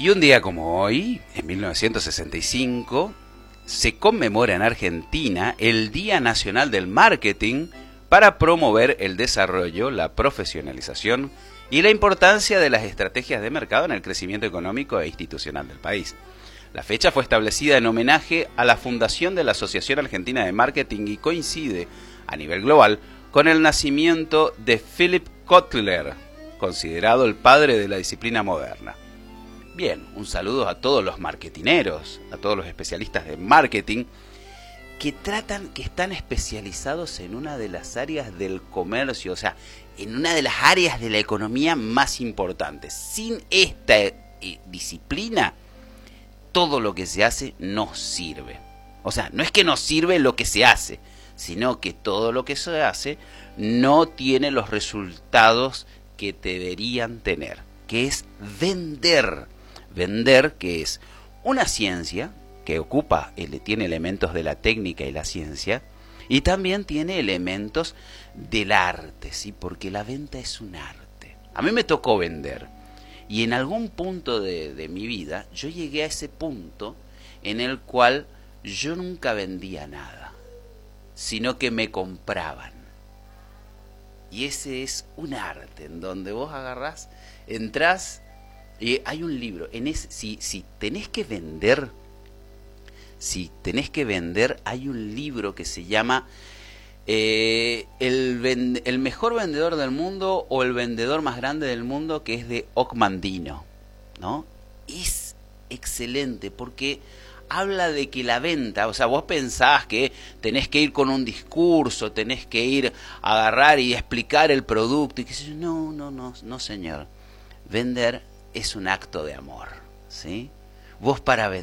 Y un día como hoy, en 1965, se conmemora en Argentina el Día Nacional del Marketing para promover el desarrollo, la profesionalización y la importancia de las estrategias de mercado en el crecimiento económico e institucional del país. La fecha fue establecida en homenaje a la fundación de la Asociación Argentina de Marketing y coincide, a nivel global, con el nacimiento de Philip Kotler, considerado el padre de la disciplina moderna. Bien, un saludo a todos los marketineros, a todos los especialistas de marketing que están especializados en una de las áreas del comercio, o sea, en una de las áreas de la economía más importantes. Sin esta disciplina, todo lo que se hace no sirve. O sea, no es que no sirve lo que se hace, sino que todo lo que se hace no tiene los resultados que deberían tener, que es vender. Vender, que es una ciencia que tiene elementos de la técnica y la ciencia, y también tiene elementos del arte, ¿sí? Porque la venta es un arte. A mí me tocó vender, y en algún punto de mi vida, yo llegué a ese punto en el cual yo nunca vendía nada, sino que me compraban. Y ese es un arte, en donde vos agarrás, entrás. Y hay un libro, si tenés que vender, hay un libro que se llama el mejor vendedor del mundo o el vendedor más grande del mundo, que es de Ocmandino, ¿no? Es excelente porque habla de que la venta, o sea, vos pensás que tenés que ir con un discurso, tenés que ir a agarrar y explicar el producto, y que no, señor. Vender es un acto de amor, ¿sí? Vos para vender